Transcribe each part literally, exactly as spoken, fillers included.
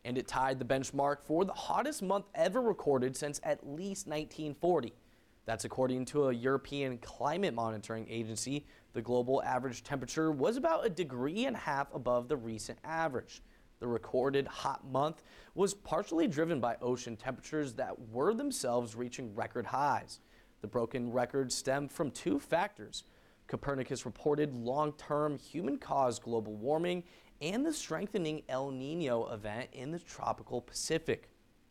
and it tied the benchmark for the hottest month ever recorded since at least nineteen forty. That's according to a European climate monitoring agency. The global average temperature was about a degree and a half above the recent average. The recorded hot month was partially driven by ocean temperatures that were themselves reaching record highs. The broken record stemmed from two factors. Copernicus reported long-term human-caused global warming and the strengthening El Nino event in the tropical Pacific.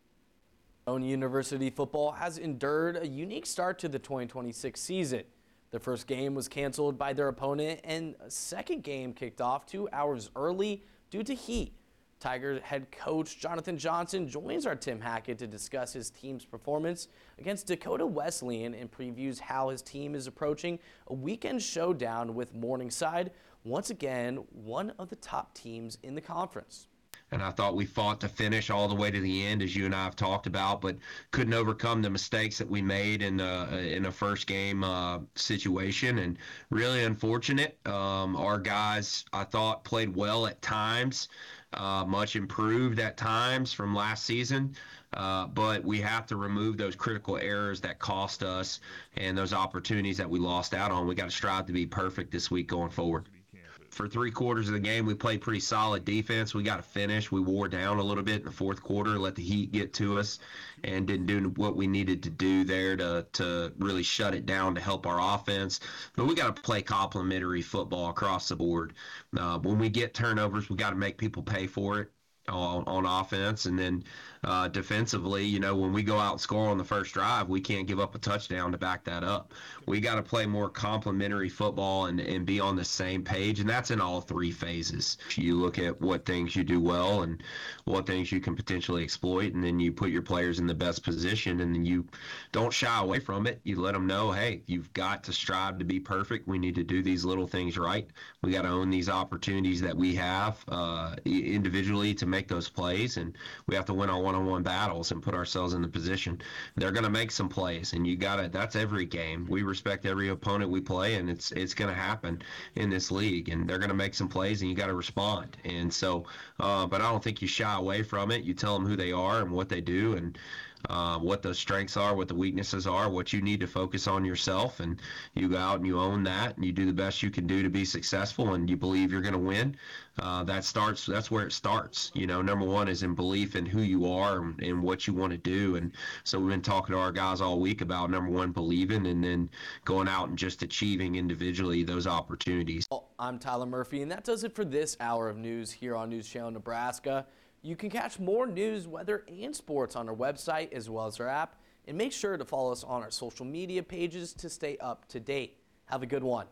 Iona University football has endured a unique start to the twenty twenty-six season. The first game was canceled by their opponent, and a second game kicked off two hours early due to heat. Tiger head coach Jonathan Johnson joins our Tim Hackett to discuss his team's performance against Dakota Wesleyan and previews how his team is approaching a weekend showdown with Morningside, once again one of the top teams in the conference. And I thought we fought to finish all the way to the end, as you and I have talked about, but couldn't overcome the mistakes that we made in a, in a first game uh, situation. And really unfortunate. Um, our guys, I thought, played well at times, uh, much improved at times from last season. Uh, but we have to remove those critical errors that cost us and those opportunities that we lost out on. We got to strive to be perfect this week going forward. For three quarters of the game, we played pretty solid defense. We got to finish. We wore down a little bit in the fourth quarter, let the heat get to us, and didn't do what we needed to do there to, to really shut it down to help our offense. But we got to play complementary football across the board. Uh, when we get turnovers, we got to make people pay for it on, on offense. And then uh, defensively, you know, when we go out and score on the first drive, we can't give up a touchdown to back that up. We got to play more complementary football and, and be on the same page, and that's in all three phases. You look at what things you do well and what things you can potentially exploit, and then you put your players in the best position, and then you don't shy away from it. You let them know, hey, you've got to strive to be perfect. We need to do these little things right. We got to own these opportunities that we have uh, individually to make those plays, and we have to win our one-on-one battles and put ourselves in the position. They're going to make some plays, and you got to. That's every game. We respect every opponent we play, and it's it's going to happen in this league, and they're going to make some plays, and you got to respond. And so, uh, but I don't think you shy away from it. You tell them who they are and what they do, and uh, what those strengths are, what the weaknesses are, what you need to focus on yourself, and you go out and you own that, and you do the best you can do to be successful, and you believe you're going to win. Uh, that starts. That's where it starts. You know, number one is in belief in who you are and, and what you want to do. And so we've been talking to our guys all week about number one, believing, and then going out and just achieving individually those opportunities. Well, I'm Tyler Murphy, and that does it for this hour of news here on News Channel Nebraska. You can catch more news, weather, and sports on our website as well as our app. And make sure to follow us on our social media pages to stay up to date. Have a good one.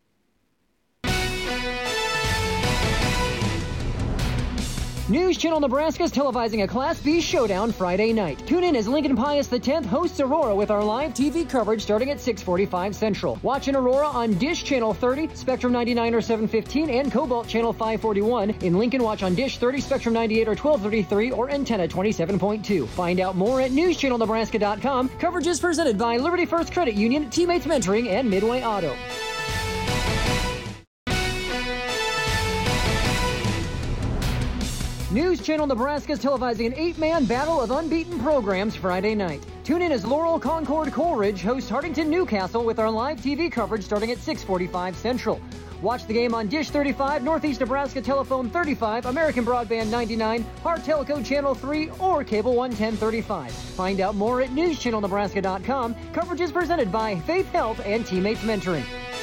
News Channel Nebraska is televising a Class B showdown Friday night. Tune in as Lincoln Pius the tenth hosts Aurora with our live T V coverage starting at six forty-five Central. Watch in Aurora on Dish Channel thirty, Spectrum ninety-nine or seven fifteen, and Cobalt Channel five forty-one. In Lincoln, watch on Dish thirty, Spectrum ninety-eight or twelve thirty-three, or Antenna twenty-seven point two. Find out more at news channel nebraska dot com. Coverage is presented by Liberty First Credit Union, Teammates Mentoring, and Midway Auto. News Channel Nebraska is televising an eight-man battle of unbeaten programs Friday night. Tune in as Laurel Concord Coleridge hosts Hartington Newcastle with our live T V coverage starting at six forty-five Central. Watch the game on Dish thirty-five, Northeast Nebraska Telephone thirty-five, American Broadband ninety-nine, Heart Telco Channel three, or Cable one ten thirty-five. Find out more at news channel nebraska dot com. Coverage is presented by Faith Health and Teammates Mentoring.